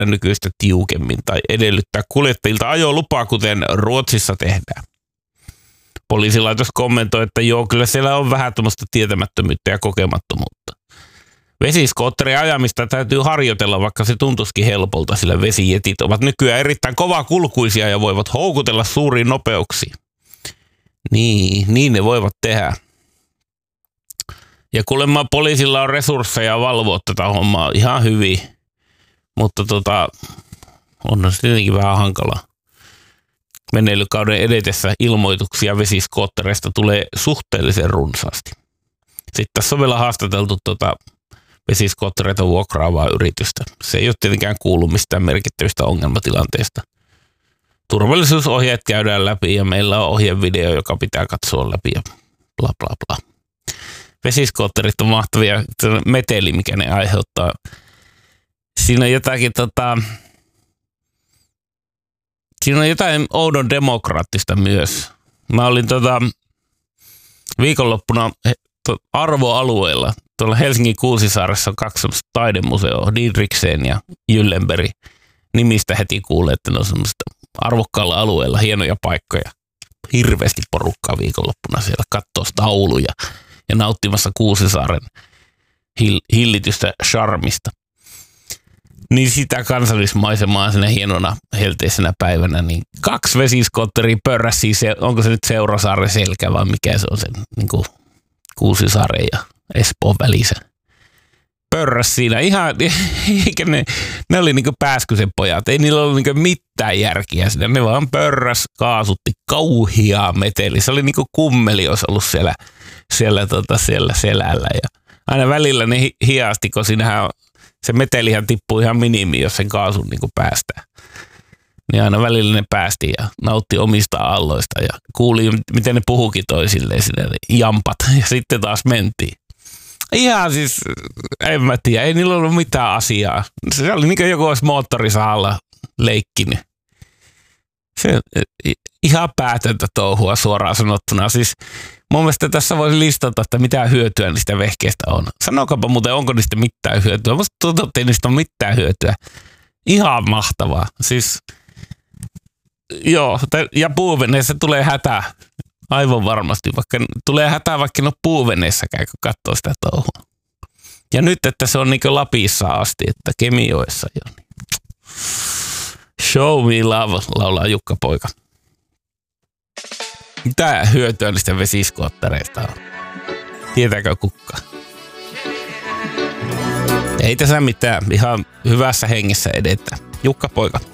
nykyistä tiukemmin tai edellyttää kuljettajilta ajolupaa, kuten Ruotsissa tehdään. Poliisilaitos kommentoi, että joo, kyllä siellä on vähän tämmöistä tietämättömyyttä ja kokemattomuutta. Vesiskootterin ajamista täytyy harjoitella, vaikka se tuntuisikin helpolta, sillä vesijetit ovat nykyään erittäin kovakulkuisia ja voivat houkutella suuriin nopeuksiin. Niin ne voivat tehdä. Ja kuulemma poliisilla on resursseja valvoa tätä hommaa ihan hyvin, mutta on se tietenkin vähän hankalaa. Veneilykauden edetessä ilmoituksia vesiskoottereista tulee suhteellisen runsaasti. Sitten tässä on vielä haastateltu vesiskoottereita vuokraavaa yritystä. Se ei ole tietenkään kuullut mistään merkittävistä ongelmatilanteista. Turvallisuusohjeet käydään läpi ja meillä on ohjevideo, joka pitää katsoa läpi ja bla bla bla. Vesiskootterit on mahtavia, meteli, mikä ne aiheuttaa. Siinä on jotakin siinä on jotain oudon demokraattista myös. Mä olin viikonloppuna arvoalueella. Tuolla Helsingin Kuusisaaressa on 2 semmoista taidemuseoa, Didriksen ja Gyllenberg. Nimistä heti kuulee, että ne on semmoista arvokkaalla alueella hienoja paikkoja. Hirveästi porukkaa viikonloppuna siellä katsoo tauluja ja nauttimassa Kuusisaaren hillitystä charmista. Niin sitä kansallismaisemaa sinne hienona helteisenä päivänä, niin 2 vesiskootteria pörräsi, onko se nyt Seurasaaren selkä vai mikä se on se niin kuin Kuusisaaren ja Espoon välissä. Pörräs siinä ihan, eikä ne oli niinku Pääskysen pojat, ei niillä ollut niinku mitään järkiä siinä, ne vaan pörräs, kaasutti kauhiaa meteli, se oli niinku kummeli olisi ollut siellä selällä ja aina välillä ne hiasti, kun siinähän se metelihän tippuu ihan minimiin, jos sen kaasun niinku päästää. Niin aina välillä ne päästi ja nautti omista alloista ja kuuli, miten ne puhukin toisilleen sinne, jampat ja sitten taas mentiin. Ihan siis, en mä tiedä, ei niillä ollut mitään asiaa. Se oli niin kuin joku olisi moottorisahalla leikkinyt. Se ihan päätöntä touhua suoraan sanottuna. Siis mun mielestä tässä voisi listata, että mitä hyötyä niistä vehkeistä on. Sanokaapa muuten, onko niistä mitään hyötyä. Musta tuntuu, että ei niistä ole mitään hyötyä. Ihan mahtavaa. Siis, joo, ja puuveneessä tulee hätä. Aivan varmasti, vaikka tulee hätää, vaikka en ole puuveneessäkään, kun katsoo sitä touhua. Ja nyt, että se on niin kuin Lapissa asti, että Kemijoessa jo. Show me love, laulaa Jukka Poika. Mitä hyötyä niistä vesiskoottereista on? Tietääkö kukaan? Ei tässä mitään, ihan hyvässä hengessä edetään. Jukka Poika.